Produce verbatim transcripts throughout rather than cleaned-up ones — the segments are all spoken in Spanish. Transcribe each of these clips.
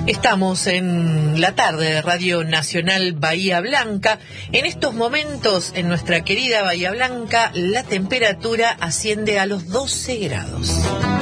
Estamos en la tarde de Radio Nacional Bahía Blanca. En estos momentos, en nuestra querida Bahía Blanca, la temperatura asciende a los doce grados.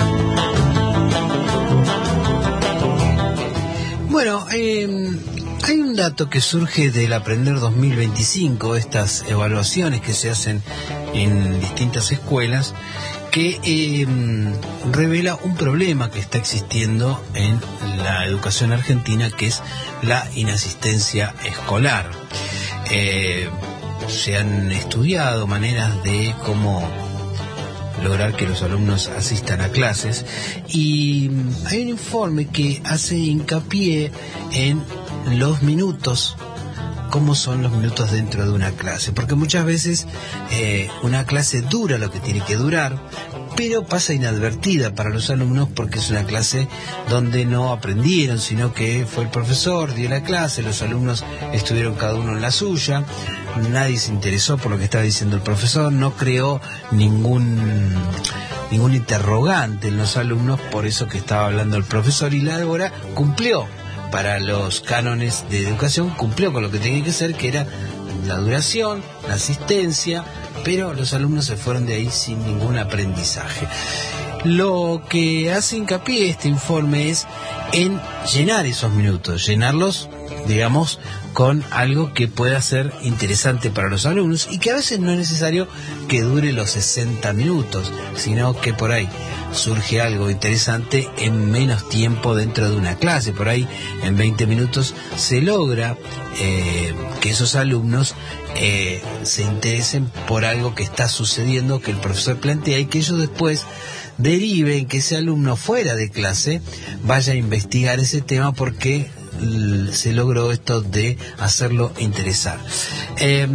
Bueno, eh, hay un dato que surge del Aprender dos mil veinticinco, estas evaluaciones que se hacen en distintas escuelas, que eh, revela un problema que está existiendo en la educación argentina, que es la inasistencia escolar. Eh, se han estudiado maneras de cómo lograr que los alumnos asistan a clases, y hay un informe que hace hincapié en los minutos, cómo son los minutos dentro de una clase, porque muchas veces eh, una clase dura lo que tiene que durar, pero pasa inadvertida para los alumnos porque es una clase donde no aprendieron, sino que fue el profesor, dio la clase, los alumnos estuvieron cada uno en la suya, nadie se interesó por lo que estaba diciendo el profesor, no creó ningún ningún interrogante en los alumnos por eso que estaba hablando el profesor, y la hora cumplió. Para los cánones de educación cumplió con lo que tenía que ser, que era la duración, la asistencia, pero los alumnos se fueron de ahí sin ningún aprendizaje. Lo que hace hincapié este informe es en llenar esos minutos, llenarlos, digamos, con algo que pueda ser interesante para los alumnos, y que a veces no es necesario que dure los sesenta minutos, sino que por ahí surge algo interesante en menos tiempo dentro de una clase. Por ahí en veinte minutos se logra eh, que esos alumnos eh, se interesen por algo que está sucediendo, que el profesor plantea, y que ellos después deriven que ese alumno fuera de clase vaya a investigar ese tema porque se logró esto de hacerlo interesar. Eh,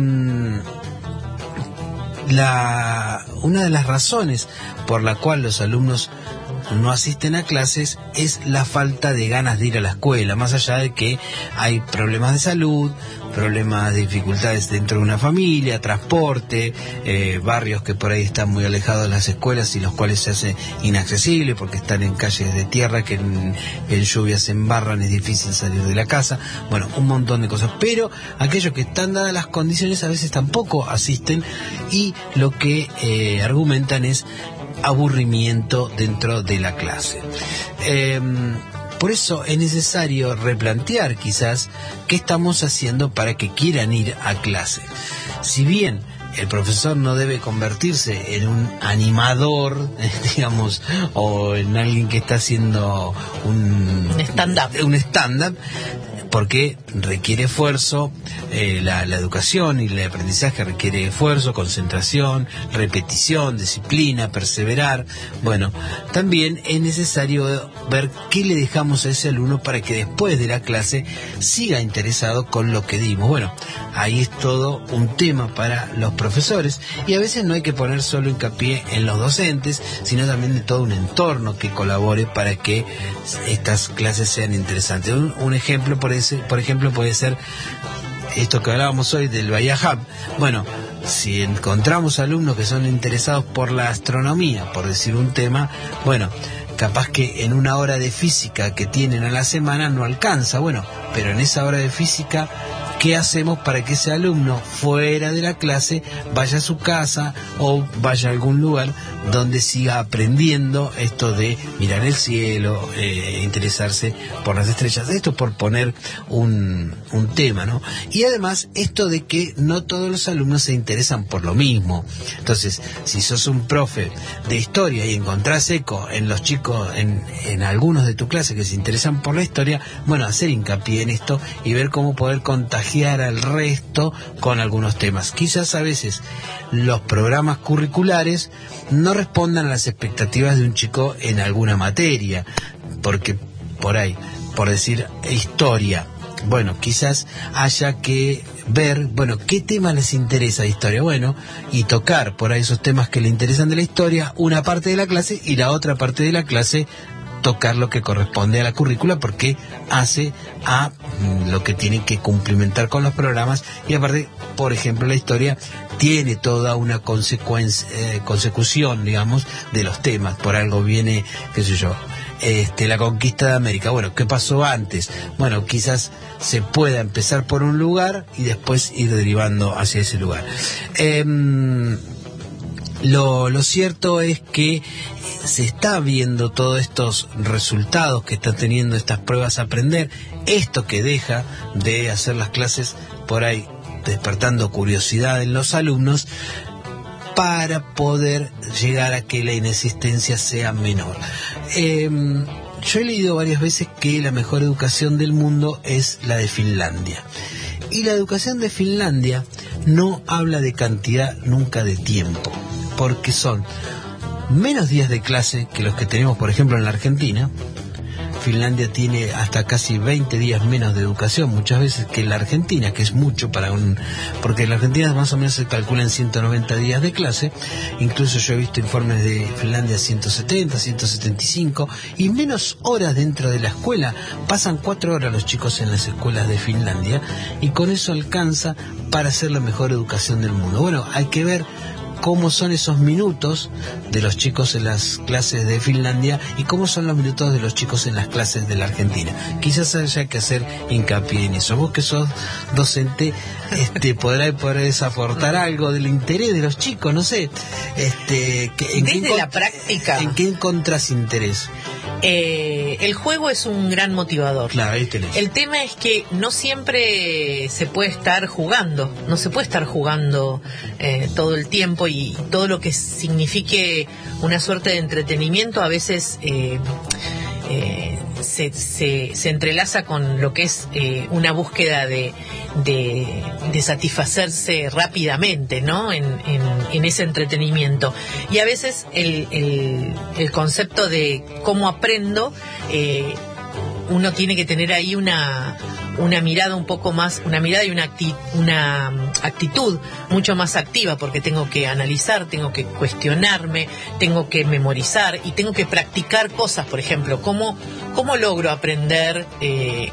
la, una de las razones por la cual los alumnos no asisten a clases es la falta de ganas de ir a la escuela, más allá de que hay problemas de salud, problemas de dificultades dentro de una familia, transporte, eh, barrios que por ahí están muy alejados de las escuelas y los cuales se hace inaccesible porque están en calles de tierra que en, en lluvias se embarran, es difícil salir de la casa, bueno, un montón de cosas, pero aquellos que están dadas las condiciones a veces tampoco asisten, y lo que eh, argumentan es aburrimiento dentro de la clase. Eh, por eso es necesario replantear quizás qué estamos haciendo para que quieran ir a clase. Si bien el profesor no debe convertirse en un animador, digamos, o en alguien que está haciendo un, un stand-up, un stand-up, porque requiere esfuerzo, eh, la, la educación y el aprendizaje requiere esfuerzo, concentración, repetición, disciplina, perseverar. Bueno, también es necesario ver qué le dejamos a ese alumno para que después de la clase siga interesado con lo que dimos. Bueno, ahí es todo un tema para los profesores, y a veces no hay que poner solo hincapié en los docentes, sino también de todo un entorno que colabore para que estas clases sean interesantes. Un, un ejemplo por ese, por ejemplo puede ser esto que hablábamos hoy del Bahía Hub. Bueno, si encontramos alumnos que son interesados por la astronomía, por decir un tema, bueno, capaz que en una hora de física que tienen a la semana no alcanza, bueno, pero en esa hora de física, ¿qué hacemos para que ese alumno fuera de la clase vaya a su casa o vaya a algún lugar donde siga aprendiendo esto de mirar el cielo, eh, interesarse por las estrellas? Esto por poner un, un tema, ¿no? Y además esto de que no todos los alumnos se interesan por lo mismo. Entonces, si sos un profe de historia y encontrás eco en los chicos, en, en algunos de tu clase que se interesan por la historia, bueno, hacer hincapié en esto y ver cómo poder contagiar al resto con algunos temas. Quizás a veces los programas curriculares no respondan a las expectativas de un chico en alguna materia, porque por ahí, por decir historia, bueno, quizás haya que ver, bueno, qué tema les interesa de historia, bueno, y tocar por ahí esos temas que le interesan de la historia, una parte de la clase, y la otra parte de la clase tocar lo que corresponde a la currícula, porque hace a lo que tiene que cumplimentar con los programas. Y aparte, por ejemplo, la historia tiene toda una consecuencia, eh, consecución, digamos, de los temas. Por algo viene, qué sé yo, este, la conquista de América. Bueno, ¿qué pasó antes? Bueno, quizás se pueda empezar por un lugar y después ir derivando hacia ese lugar. Eh, lo, lo cierto es que se está viendo todos estos resultados que están teniendo estas pruebas a aprender, esto que deja de hacer las clases por ahí despertando curiosidad en los alumnos, para poder llegar a que la inexistencia sea menor. Eh, yo he leído varias veces que la mejor educación del mundo es la de Finlandia. Y la educación de Finlandia no habla de cantidad nunca de tiempo, porque son menos días de clase que los que tenemos, por ejemplo, en la Argentina. Finlandia tiene hasta casi veinte días menos de educación, muchas veces que en la Argentina, que es mucho para un... porque en la Argentina más o menos se calculan ciento noventa días de clase, incluso yo he visto informes de Finlandia ciento setenta, ciento setenta y cinco, y menos horas dentro de la escuela. Pasan cuatro horas los chicos en las escuelas de Finlandia, y con eso alcanza para hacer la mejor educación del mundo. Bueno, hay que ver cómo son esos minutos de los chicos en las clases de Finlandia y cómo son los minutos de los chicos en las clases de la Argentina. Quizás haya que hacer hincapié en eso. Vos que sos docente, este, podrás, podrás aportar algo del interés de los chicos, no sé. Este, que, ¿en Desde qué la práctica. ¿En qué encontrás interés? Eh, el juego es un gran motivador. Claro, ahí tenés. El tema es que no siempre se puede estar jugando, no se puede estar jugando eh, todo el tiempo, y todo lo que signifique una suerte de entretenimiento a veces eh, eh, se, se, se entrelaza con lo que es eh, una búsqueda de, de, de satisfacerse rápidamente, ¿no? En, en, en ese entretenimiento. Y a veces el, el, el concepto de cómo aprendo, eh, uno tiene que tener ahí una una mirada un poco más, una mirada y una, acti, una actitud mucho más activa, porque tengo que analizar, tengo que cuestionarme, tengo que memorizar y tengo que practicar cosas. Por ejemplo, cómo, cómo logro aprender eh,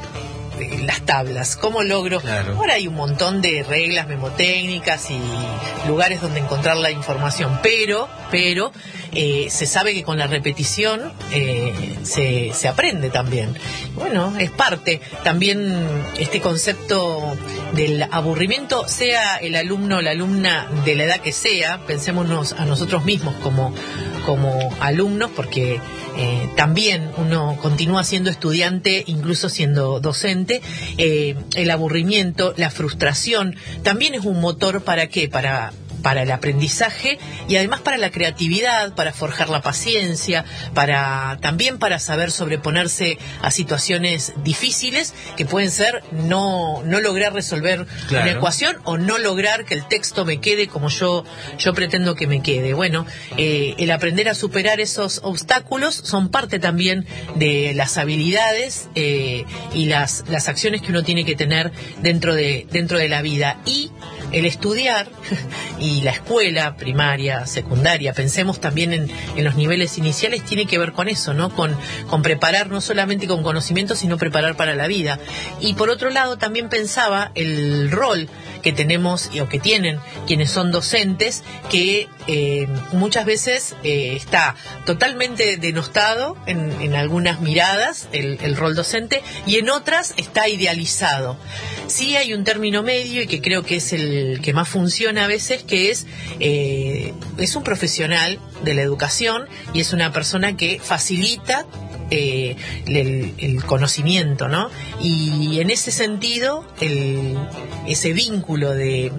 las tablas, cómo logro... Claro. Ahora hay un montón de reglas memotécnicas y lugares donde encontrar la información, pero pero eh, se sabe que con la repetición eh, se, se aprende también. Bueno, es parte. También este concepto del aburrimiento, sea el alumno o la alumna de la edad que sea, pensémonos a nosotros mismos como, como alumnos, porque eh, también uno continúa siendo estudiante, incluso siendo docente. Eh, el aburrimiento, la frustración, también es un motor para qué, para para el aprendizaje y además para la creatividad, para forjar la paciencia, para también para saber sobreponerse a situaciones difíciles que pueden ser no no lograr resolver claro. una ecuación, o no lograr que el texto me quede como yo yo pretendo que me quede. Bueno, eh, el aprender a superar esos obstáculos son parte también de las habilidades eh, y las las acciones que uno tiene que tener dentro de dentro de la vida. Y el estudiar y la escuela primaria, secundaria, pensemos también en, en los niveles iniciales, tiene que ver con eso, ¿no? Con, con preparar no solamente con conocimiento, sino preparar para la vida. Y por otro lado también pensaba el rol que tenemos o que tienen quienes son docentes, que eh, muchas veces eh, está totalmente denostado en, en algunas miradas el, el rol docente, y en otras está idealizado. Sí hay un término medio, y que creo que es el que más funciona a veces, que es eh, es un profesional de la educación y es una persona que facilita eh, el, el conocimiento, ¿no? Y en ese sentido el, ese vínculo de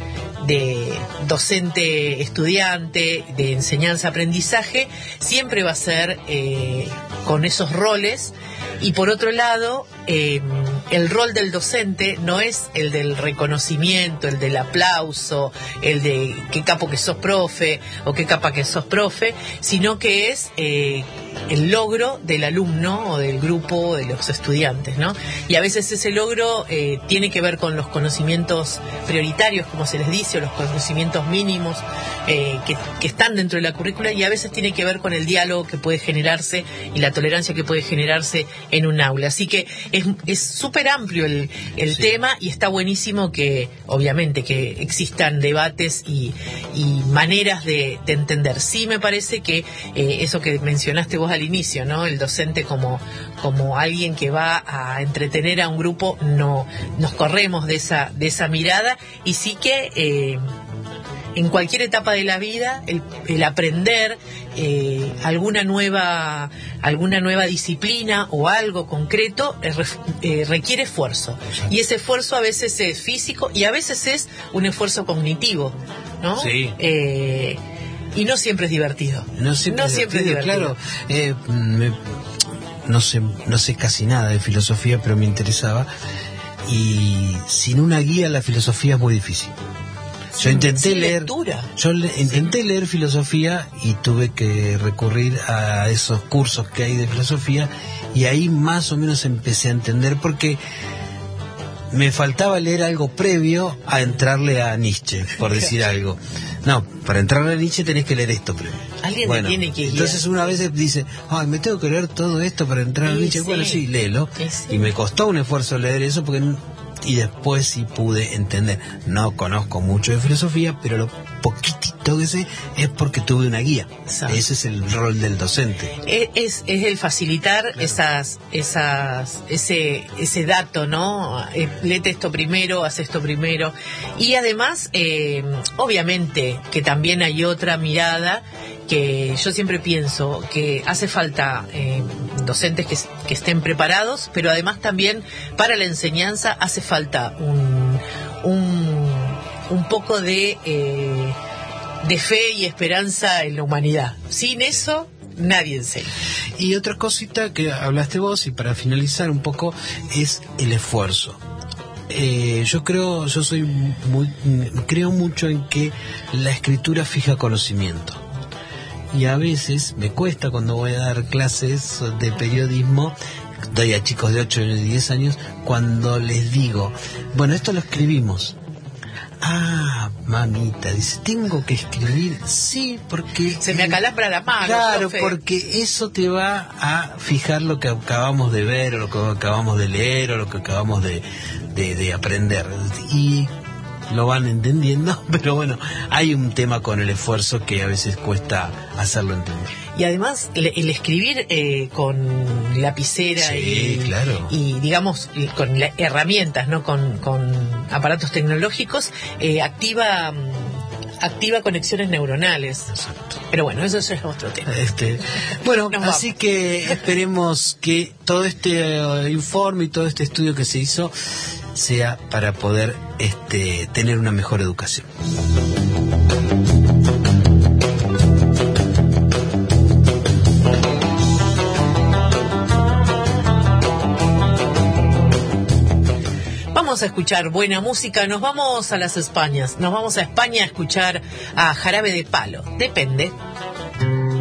de docente-estudiante, de enseñanza-aprendizaje, siempre va a ser eh, con esos roles. Y por otro lado, eh, el rol del docente no es el del reconocimiento, el del aplauso, el de qué capo que sos profe o qué capa que sos profe, sino que es eh, el logro del alumno o del grupo de los estudiantes, ¿no? Y a veces ese logro eh, tiene que ver con los conocimientos prioritarios, como se les dice, o los conocimientos mínimos eh, que, que están dentro de la currícula, y a veces tiene que ver con el diálogo que puede generarse y la tolerancia que puede generarse en un aula. Así que es es súper súper amplio el, el sí. tema, y está buenísimo que, obviamente, que existan debates y, y maneras de, de entender. Sí me parece que eh, eso que mencionaste vos al inicio, ¿no? El docente como, como alguien que va a entretener a un grupo, no nos corremos de esa, de esa mirada, y sí que eh, en cualquier etapa de la vida el, el aprender eh, alguna nueva alguna nueva disciplina o algo concreto eh, eh, requiere esfuerzo. Exacto. Y ese esfuerzo a veces es físico y a veces es un esfuerzo cognitivo, ¿no? Sí. Eh, y no siempre es divertido. No siempre, no es, siempre divertido, es divertido. Claro. Eh, me, no sé no sé casi nada de filosofía, pero me interesaba, y sin una guía la filosofía es muy difícil. Yo intenté leer, yo le, intenté sí. leer filosofía y tuve que recurrir a esos cursos que hay de filosofía, y ahí más o menos empecé a entender, porque me faltaba leer algo previo a entrarle a Nietzsche, por decir algo. No, para entrarle a Nietzsche tenés que leer esto previo. Alguien bueno, tiene que guiar. Entonces una vez dice, ay, me tengo que leer todo esto para entrar a Nietzsche. Sí. Bueno, sí, léelo. Sí. Y me costó un esfuerzo leer eso, porque y después sí pude entender. No conozco mucho de filosofía, pero lo poquitito que sé es porque tuve una guía. Exacto. Ese es el rol del docente. Es, es, es el facilitar claro. esas, esas, ese, ese dato, ¿no? Eh, léete esto primero, haz esto primero. Y además, eh, obviamente que también hay otra mirada, que yo siempre pienso que hace falta eh, docentes que, que estén preparados, pero además también para la enseñanza hace falta un, un, un poco de, eh, de fe y esperanza en la humanidad. Sin eso nadie enseña. Y otra cosita que hablaste vos, y para finalizar un poco, es el esfuerzo. Eh, yo creo, yo soy muy, creo mucho en que la escritura fija conocimiento. Y a veces me cuesta, cuando voy a dar clases de periodismo, doy a chicos de ocho y diez años, cuando les digo, bueno, esto lo escribimos. Ah, mamita, dice, ¿tengo que escribir? Sí, porque... Se me acalambra la mano. Claro, profe. Porque eso te va a fijar lo que acabamos de ver, o lo que acabamos de leer, o lo que acabamos de, de, de aprender. Y... lo van entendiendo, pero bueno, hay un tema con el esfuerzo que a veces cuesta hacerlo entender. Y además el, el escribir eh, con lapicera sí, y, claro. y digamos con la, herramientas, no con, con aparatos tecnológicos, eh, activa activa conexiones neuronales. Exacto. Pero bueno, eso ya es otro tema. Este, bueno, así que esperemos que todo este uh, informe y todo este estudio que se hizo sea para poder este, tener una mejor educación. Vamos a escuchar buena música, nos vamos a las Españas, nos vamos a España a escuchar a Jarabe de Palo, depende.